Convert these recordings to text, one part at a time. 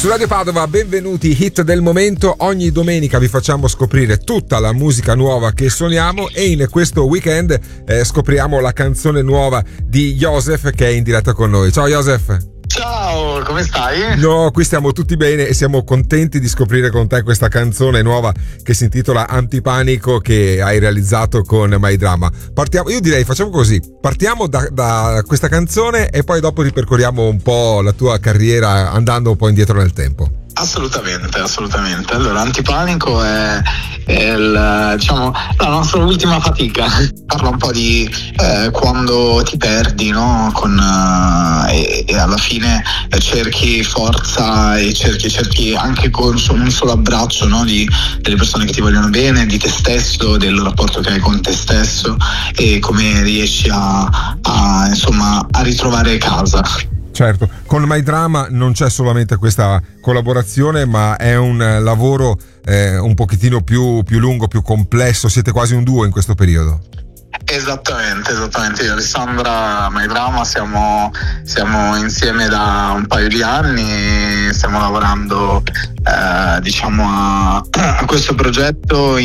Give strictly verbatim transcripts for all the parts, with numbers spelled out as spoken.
Su Radio Padova, benvenuti, hit del momento. Ogni domenica vi facciamo scoprire tutta la musica nuova che suoniamo e in questo weekend eh, scopriamo la canzone nuova di Joseph che è in diretta con noi. Ciao Joseph. Ciao, come stai? No, qui stiamo tutti bene e siamo contenti di scoprire con te questa canzone nuova che si intitola Antipanico, che hai realizzato con My Drama. Partiamo, io direi facciamo così, partiamo da, da questa canzone e poi dopo ripercorriamo un po' la tua carriera andando un po' indietro nel tempo. Assolutamente, assolutamente. Allora, Antipanico è, è il, diciamo, la nostra ultima fatica. Parla un po' di eh, quando ti perdi, no? Con, uh, e, e alla fine cerchi forza e cerchi, cerchi anche con un solo abbraccio, no? Di, delle persone che ti vogliono bene, di te stesso, del rapporto che hai con te stesso e come riesci a, a insomma a ritrovare casa. Certo, con My Drama non c'è solamente questa collaborazione, ma è un lavoro eh, un pochettino più, più lungo, più complesso. Siete quasi un duo in questo periodo. Esattamente, esattamente. Io e Alessandra My Drama siamo, siamo insieme da un paio di anni, stiamo lavorando eh, diciamo a, a questo progetto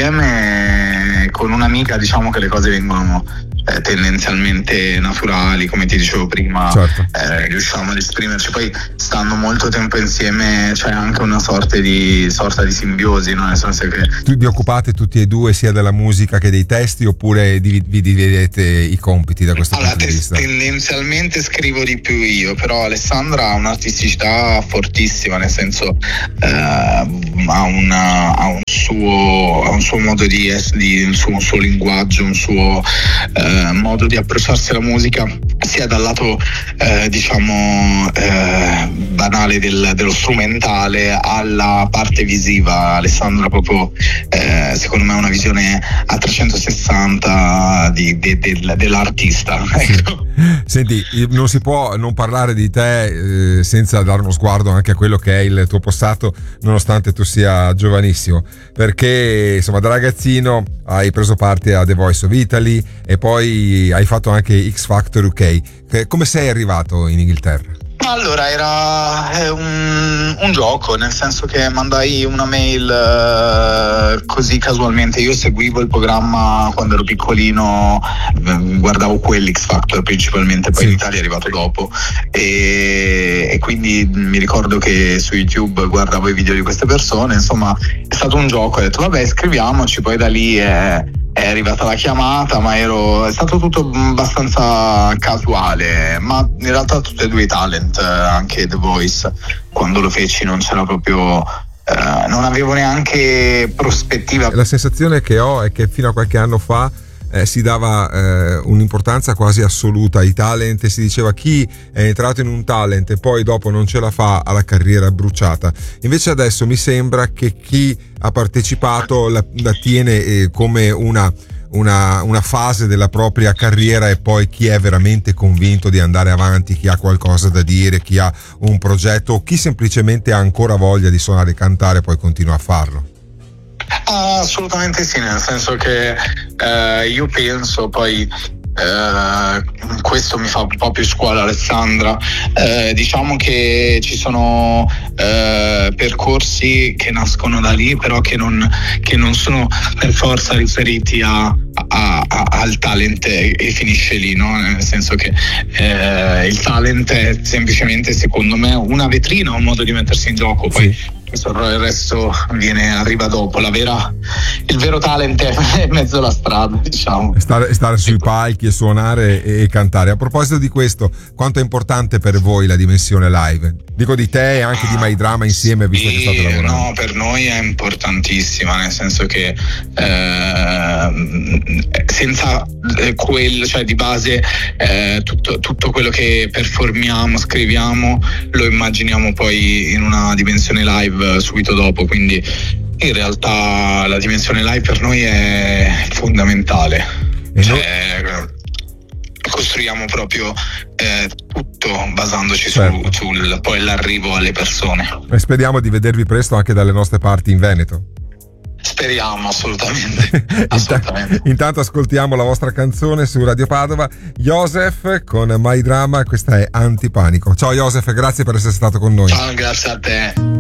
insieme con un'amica, diciamo che le cose vengono Eh, tendenzialmente naturali, come ti dicevo prima. Certo. eh, riusciamo ad esprimerci, poi stando molto tempo insieme c'è anche una sorta di sorta di simbiosi, no? Nel senso che tu vi occupate tutti e due sia della musica che dei testi, oppure vi, vi dividete i compiti da questo allora, punto di te, vista? Tendenzialmente scrivo di più io, però Alessandra ha un'artisticità fortissima, nel senso eh, ha, una, ha un suo ha un suo modo di essere, di, un, suo, un suo linguaggio, un suo eh, modo di approcciarsi alla musica, sia dal lato eh, diciamo eh, banale del, dello strumentale alla parte visiva. Alessandra proprio eh, secondo me ha una visione a trecentosessanta di, de, de, dell'artista. Ecco. Senti, non si può non parlare di te eh, senza dare uno sguardo anche a quello che è il tuo passato, nonostante tu sia giovanissimo, perché insomma da ragazzino hai preso parte a The Voice of Italy e poi hai fatto anche X Factor U K. Come sei arrivato in Inghilterra? Allora, era eh, un, un gioco, nel senso che mandai una mail eh, così casualmente. Io seguivo il programma quando ero piccolino, eh, guardavo quell'X Factor principalmente, poi sì. in Italia è arrivato dopo e, e quindi mi ricordo che su YouTube guardavo i video di queste persone. Insomma, è stato un gioco, ho detto vabbè scriviamoci, poi da lì è... è arrivata la chiamata, ma ero è stato tutto abbastanza casuale, ma in realtà tutti e due i talent, anche The Voice, quando lo feci non c'era proprio eh, non avevo neanche prospettiva. La sensazione che ho è che fino a qualche anno fa Eh, si dava eh, un'importanza quasi assoluta ai talent e si diceva chi è entrato in un talent e poi dopo non ce la fa alla carriera bruciata. Invece adesso mi sembra che chi ha partecipato la, la tiene eh, come una, una, una fase della propria carriera, e poi chi è veramente convinto di andare avanti, chi ha qualcosa da dire, chi ha un progetto o chi semplicemente ha ancora voglia di suonare e cantare poi continua a farlo. Ah, assolutamente sì, nel senso che eh, io penso poi eh, questo mi fa un po' più scuola Alessandra, eh, diciamo che ci sono eh, percorsi che nascono da lì, però che non, che non sono per forza riferiti a, a, a, al talent e, e finisce lì, no? Nel senso che eh, il talent è semplicemente, secondo me, una vetrina, un modo di mettersi in gioco, poi sì. Il resto viene, arriva dopo. La vera, il vero talent è in mezzo alla strada, diciamo. Stare, stare sui palchi e suonare e, e cantare. A proposito di questo, quanto è importante per voi la dimensione live? Dico di te e anche ah, di My Drama insieme, visto sì, che state lavorando. No, per noi è importantissima, nel senso che eh, senza quello, cioè di base eh, tutto, tutto quello che performiamo, scriviamo, lo immaginiamo poi in una dimensione live subito dopo, quindi in realtà la dimensione live per noi è fondamentale. E cioè, no? Costruiamo proprio eh, tutto basandoci certo. su, sul poi l'arrivo alle persone. E speriamo di vedervi presto anche dalle nostre parti in Veneto. Speriamo, assolutamente. assolutamente. Intanto ascoltiamo la vostra canzone su Radio Padova, Joseph con My Drama, questa è Antipanico. Ciao Joseph, grazie per essere stato con noi. Ciao, grazie a te.